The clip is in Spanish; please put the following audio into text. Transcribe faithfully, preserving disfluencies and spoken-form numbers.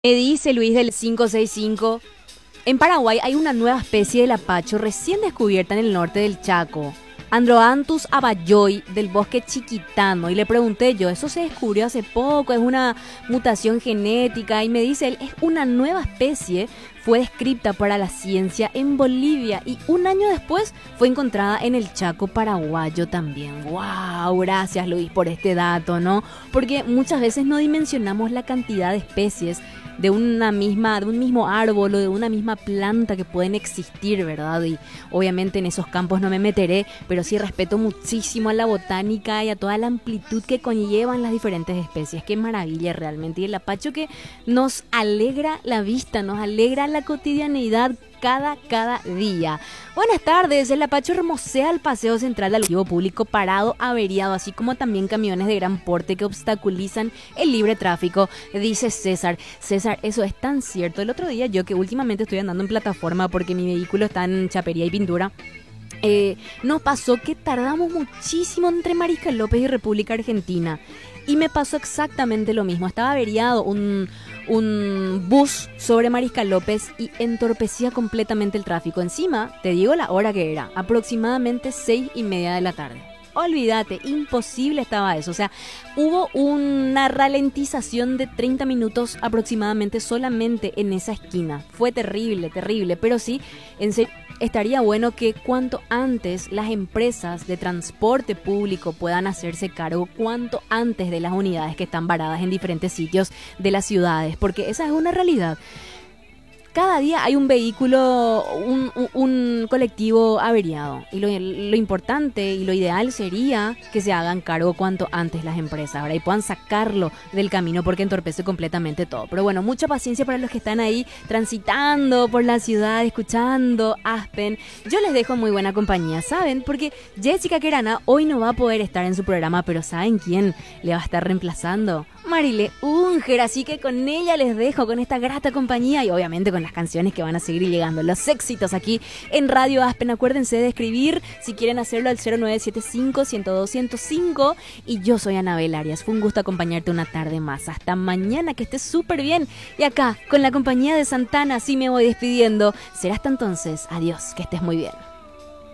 Me dice Luis del cinco seis cinco, en Paraguay hay una nueva especie de lapacho recién descubierta en el norte del Chaco, Androanthus abayoy del bosque chiquitano. Y le pregunté yo, eso se descubrió hace poco, es una mutación genética. Y me dice él, es una nueva especie, fue descrita para la ciencia en Bolivia y un año después fue encontrada en el Chaco paraguayo también. ¡Wow! Gracias Luis por este dato, ¿no? Porque muchas veces no dimensionamos la cantidad de especies de una misma, de un mismo árbol o de una misma planta que pueden existir, ¿verdad? Y obviamente en esos campos no me meteré, pero sí respeto muchísimo a la botánica y a toda la amplitud que conllevan las diferentes especies. ¡Qué maravilla realmente! Y el lapacho que nos alegra la vista, nos alegra la cotidianeidad cada, cada día. Buenas tardes, el lapacho hermosea el paseo central del archivo público parado, averiado, así como también camiones de gran porte que obstaculizan el libre tráfico, dice César. César, eso es tan cierto. El otro día yo que últimamente estoy andando en plataforma porque mi vehículo está en chapería y pintura, eh, nos pasó que tardamos muchísimo entre Mariscal López y República Argentina. Y me pasó exactamente lo mismo. Estaba averiado un, un bus sobre Mariscal López y entorpecía completamente el tráfico. Encima, te digo la hora que era, aproximadamente seis y media de la tarde. Olvídate, imposible estaba eso. O sea, hubo una ralentización de treinta minutos aproximadamente solamente en esa esquina. Fue terrible, terrible. Pero sí, en serio, estaría bueno que cuanto antes las empresas de transporte público puedan hacerse cargo, cuanto antes de las unidades que están varadas en diferentes sitios de las ciudades. Porque esa es una realidad. Cada día hay un vehículo, un, un, un colectivo averiado. Y lo, lo importante y lo ideal sería que se hagan cargo cuanto antes las empresas, ¿verdad? Y puedan sacarlo del camino porque entorpece completamente todo. Pero bueno, mucha paciencia para los que están ahí transitando por la ciudad, escuchando Aspen. Yo les dejo muy buena compañía, ¿saben? Porque Jessica Querana hoy no va a poder estar en su programa, pero ¿saben quién le va a estar reemplazando? Marile Unger, así que con ella les dejo con esta grata compañía y obviamente con las canciones que van a seguir llegando, los éxitos aquí en Radio Aspen. Acuérdense de escribir si quieren hacerlo al cero nueve siete cinco, uno cero dos, cero cinco. Y yo soy Anabel Arias, fue un gusto acompañarte una tarde más. Hasta mañana, que estés súper bien. Y acá, con la compañía de Santana, sí me voy despidiendo. Será hasta entonces, adiós, que estés muy bien.